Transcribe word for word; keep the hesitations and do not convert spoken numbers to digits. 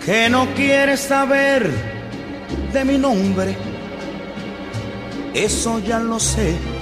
que no quieres saber de mi nombre, eso ya lo sé.